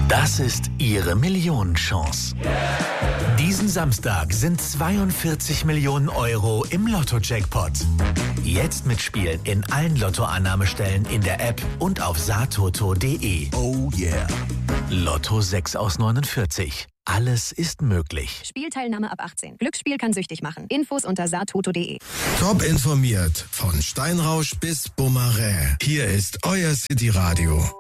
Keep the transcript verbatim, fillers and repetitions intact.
Das ist Ihre Millionenchance. Diesen Samstag sind zweiundvierzig Millionen Euro im Lotto-Jackpot. Jetzt mitspielen in allen Lottoannahmestellen in der App und auf satoto punkt de. Oh yeah. Lotto sechs aus neunundvierzig. Alles ist möglich. Spielteilnahme ab achtzehn. Glücksspiel kann süchtig machen. Infos unter satoto punkt de. Top informiert. Von Steinrausch bis Beaumarais. Hier ist euer City Radio.